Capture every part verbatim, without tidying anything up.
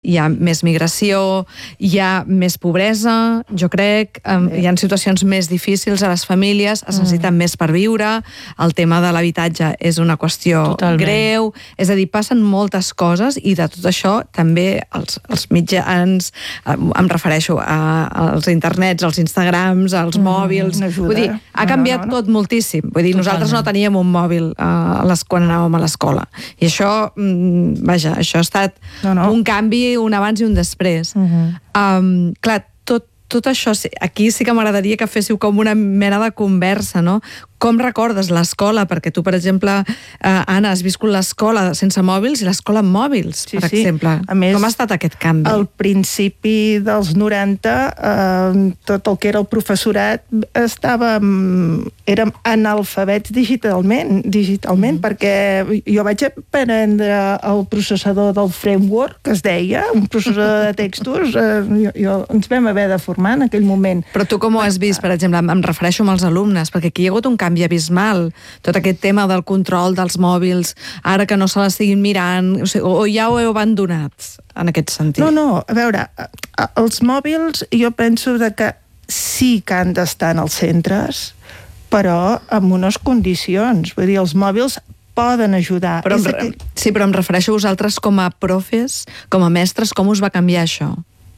hi ha més migració, hi ha més pobresa, jo crec, hi ha situacions més difícils a les famílies, es necessiten mm. més per viure, el tema de l'habitatge és una qüestió Totalment. greu, és a dir, passen moltes coses i de tot això també els, els mitjans, em refereixo a, als internets, als Instagrams, als mm, mòbils, vull dir, ha canviat no, no, no. tot moltíssim, vull dir, Totalment. nosaltres no teníem un mòbil a les, quan anàvem a l'escola, i això, vaja, això ha estat no, no. un canvi, un abans i un després. Uh-huh. Um, clar, tot, tot això, aquí sí que m'agradaria que féssiu com una mena de conversa, no? Com recordes l'escola? Perquè tu, per exemple, eh, Anna, has viscut l'escola sense mòbils i l'escola amb mòbils, sí, per sí. exemple. A més, com ha estat aquest canvi? Al principi dels noranta, eh, tot el que era el professorat estava... érem analfabets digitalment, digitalment mm. perquè jo vaig aprendre el processador del framework, que es deia, un processador de textos, eh, jo, jo, ens vam haver de formar en aquell moment. Però tu com ho has vist, per exemple? Em refereixo amb els alumnes, perquè aquí hi ha hagut un canvi abismal, tot aquest tema del control dels mòbils, ara que no se l'estiguin mirant, o, sigui, o ja ho heu abandonat en aquest sentit? No, no, a veure, els mòbils jo penso de que sí que han d'estar en els centres, però amb unes condicions, vull dir, els mòbils poden ajudar. Però em, que... Sí, però em refereixo a vosaltres com a profes, com a mestres, com us va canviar això?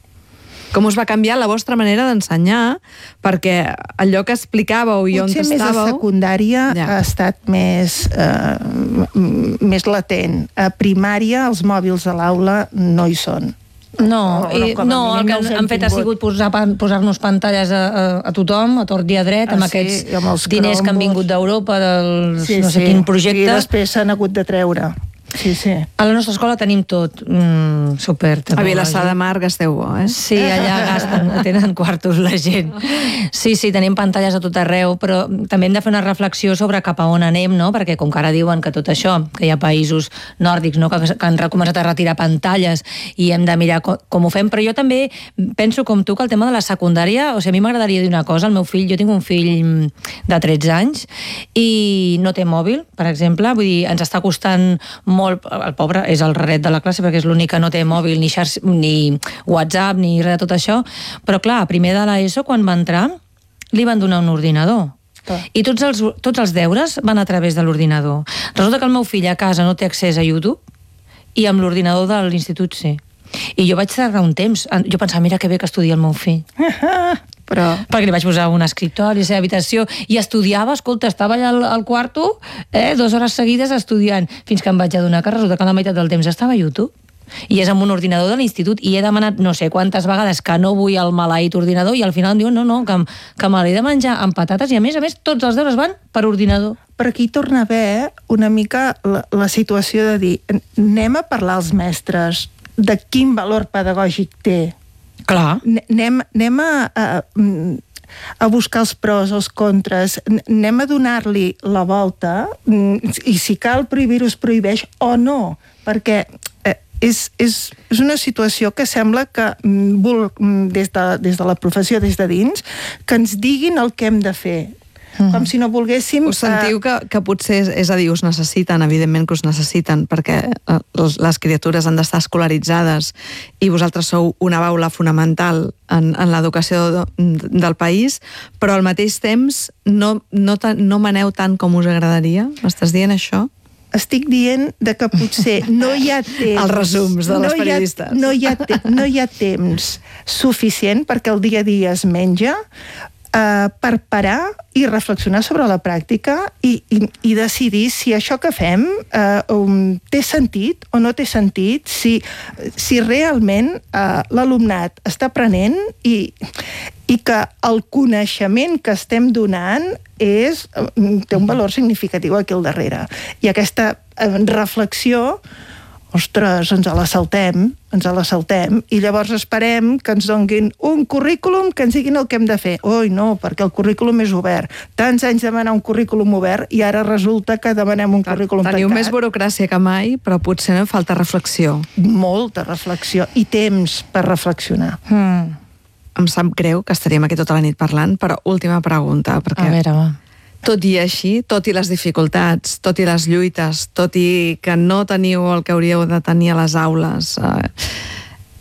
Com us va canviar la vostra manera d'ensenyar, perquè allò que explicàveu i on estàveu... Potser més a secundària ja. ha estat més, eh, més latent. A primària els mòbils a l'aula no hi són. No, i, no el que han fet ha sigut posar, posar-nos pantalles a, a, a tothom, a tort i a dret, ah, amb sí, aquests amb diners que han vingut d'Europa, dels sí, no sé sí. quin projecte. I després s'han hagut de treure. Sí, sí. A la nostra escola tenim tot mm, super. A Vilassar de Mar gasteu bo, eh? Sí, allà gasten, tenen quartos la gent. Sí, sí, tenim pantalles a tot arreu, però també hem de fer una reflexió sobre cap a on anem, no? Perquè com que ara diuen que tot això, que hi ha països nòrdics, no? que, que han començat a retirar pantalles i hem de mirar com, com ho fem, però jo també penso com tu que el tema de la secundària, o sigui, a mi m'agradaria dir una cosa, el meu fill, jo tinc un fill de tretze anys i no té mòbil, per exemple, vull dir, ens està costant molt molt, el pobre és el raret de la classe perquè és l'únic que no té mòbil ni, xar, ni WhatsApp ni res de tot això, però clar, primer de l'ESO quan va entrar li van donar un ordinador ah. i tots els, tots els deures van a través de l'ordinador. Resulta que el meu fill a casa no té accés a YouTube i amb l'ordinador de l'institut sí. I jo vaig tardar un temps, jo pensava, mira que bé que estudia el meu fill. Però... perquè li vaig posar un escriptori a la seva habitació i estudiava, escolta, estava allà al, al quarto eh, dues hores seguides estudiant, fins que em vaig adonar que resulta que la meitat del temps estava a YouTube i és amb un ordinador de l'institut i he demanat no sé quantes vegades que no vull el maleït ordinador i al final em diuen no, no, que, que me l'he de menjar amb patates i a més a més tots els deures van per ordinador. Per aquí torna a haver una mica la, la situació de dir anem a parlar als mestres de quin valor pedagògic té. Clar. Anem, anem a, a, a buscar els pros, els contres, anem a donar-li la volta i si cal prohibir-ho es prohibeix o no, perquè és, és, és una situació que sembla que des de, des de la professió, des de dins, que ens diguin el que hem de fer. Com si no volguéssim... Us sentiu que, que potser, és, és a dir, us necessiten, evidentment que us necessiten, perquè les criatures han d'estar escolaritzades i vosaltres sou una baula fonamental en, en l'educació de, del país, però al mateix temps no, no, no maneu tant com us agradaria? M'estàs dient això? Estic dient de que potser no hi ha temps... Els resums de les no periodistes. No hi ha, no hi ha, no hi ha temps suficient perquè el dia a dia es menja, Uh, per parar i reflexionar sobre la pràctica i, i, i decidir si això que fem uh, um, té sentit o no té sentit, si, si realment uh, l'alumnat està aprenent i, i que el coneixement que estem donant és, té un valor significatiu aquí al darrere. I aquesta uh, reflexió ostres, ens la saltem, ens la saltem, i llavors esperem que ens donguin un currículum que ens diguin el que hem de fer. Oi, no, perquè el currículum és obert. Tants anys demanar un currículum obert i ara resulta que demanem un Clar, currículum tancat. Teniu més burocràcia que mai, però potser no falta reflexió. Molta reflexió i temps per reflexionar. Hmm. Em sap greu que estaríem aquí tota la nit parlant, però última pregunta, perquè... A veure, va. Tot i així, tot i les dificultats, tot i les lluites, tot i que no teniu el que hauríeu de tenir a les aules, eh,